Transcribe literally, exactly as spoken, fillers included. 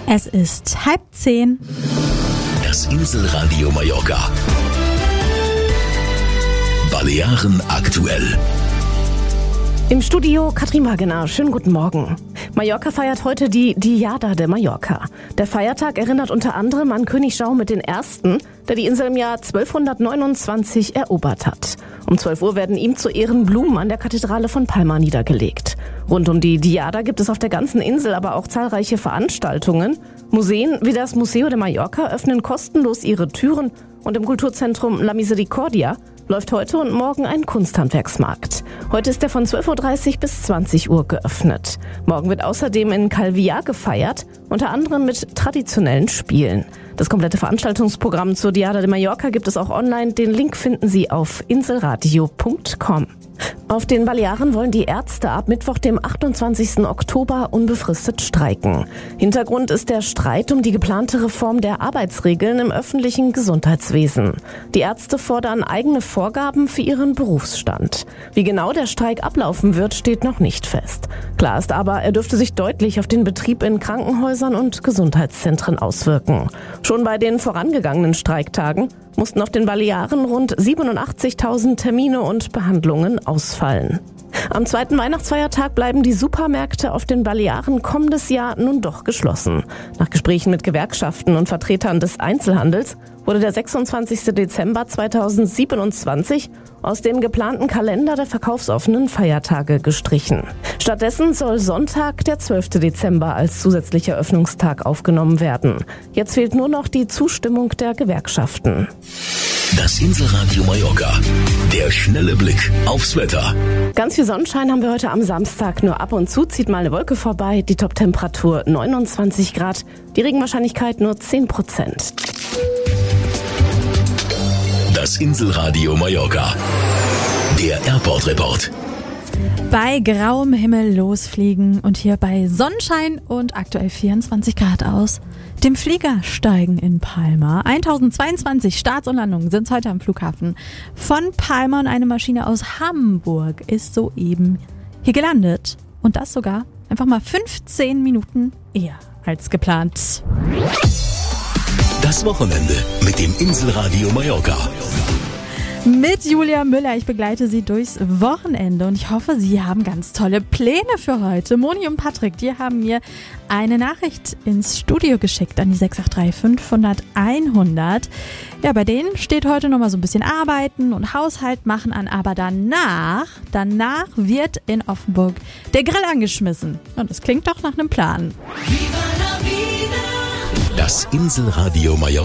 Es ist halb zehn. Das Inselradio Mallorca. Balearen aktuell. Im Studio Katrin Wagener. Schönen guten Morgen. Mallorca feiert heute die Diada de Mallorca. Der Feiertag erinnert unter anderem an König Jaume der Erste., der die Insel im Jahr zwölfhundertneunundzwanzig erobert hat. Um zwölf Uhr werden ihm zu Ehren Blumen an der Kathedrale von Palma niedergelegt. Rund um die Diada gibt es auf der ganzen Insel aber auch zahlreiche Veranstaltungen. Museen wie das Museo de Mallorca öffnen kostenlos ihre Türen und im Kulturzentrum La Misericordia läuft heute und morgen ein Kunsthandwerksmarkt. Heute ist er von zwölf Uhr dreißig bis zwanzig Uhr geöffnet. Morgen wird außerdem in Calvià gefeiert, unter anderem mit traditionellen Spielen. Das komplette Veranstaltungsprogramm zur Diada de Mallorca gibt es auch online. Den Link finden Sie auf inselradio punkt com. Auf den Balearen wollen die Ärzte ab Mittwoch, dem achtundzwanzigsten Oktober, unbefristet streiken. Hintergrund ist der Streit um die geplante Reform der Arbeitsregeln im öffentlichen Gesundheitswesen. Die Ärzte fordern eigene Vorgaben für ihren Berufsstand. Wie genau der Streik ablaufen wird, steht noch nicht fest. Klar ist aber, er dürfte sich deutlich auf den Betrieb in Krankenhäusern und Gesundheitszentren auswirken. Schon bei den vorangegangenen Streiktagen mussten auf den Balearen rund siebenundachtzigtausend Termine und Behandlungen ausfallen. Am zweiten Weihnachtsfeiertag bleiben die Supermärkte auf den Balearen kommendes Jahr nun doch geschlossen. Nach Gesprächen mit Gewerkschaften und Vertretern des Einzelhandels wurde der sechsundzwanzigsten Dezember zweitausendsiebenundzwanzig aus dem geplanten Kalender der verkaufsoffenen Feiertage gestrichen. Stattdessen soll Sonntag, der zwölften Dezember, als zusätzlicher Öffnungstag aufgenommen werden. Jetzt fehlt nur noch die Zustimmung der Gewerkschaften. Das Inselradio Mallorca. Der schnelle Blick aufs Wetter. Ganz viel Sonnenschein haben wir heute am Samstag. Nur ab und zu zieht mal eine Wolke vorbei. Die Toptemperatur neunundzwanzig Grad. Die Regenwahrscheinlichkeit nur zehn Prozent. Das Inselradio Mallorca. Der Airport Report. Bei grauem Himmel losfliegen und hier bei Sonnenschein und aktuell vierundzwanzig Grad aus dem Flieger steigen in Palma. tausendzweiundzwanzig Starts und Landungen sind heute am Flughafen von Palma und eine Maschine aus Hamburg ist soeben hier gelandet. Und das sogar einfach mal fünfzehn Minuten eher als geplant. Das Wochenende mit dem Inselradio Mallorca. Mit Julia Müller. Ich begleite Sie durchs Wochenende und ich hoffe, Sie haben ganz tolle Pläne für heute. Moni und Patrick, die haben mir eine Nachricht ins Studio geschickt an die sechs acht drei fünfhundert einhundert. Ja, bei denen steht heute nochmal so ein bisschen Arbeiten und Haushalt machen an, aber danach, danach wird in Offenburg der Grill angeschmissen. Und das klingt doch nach einem Plan. Das Inselradio Mallorca.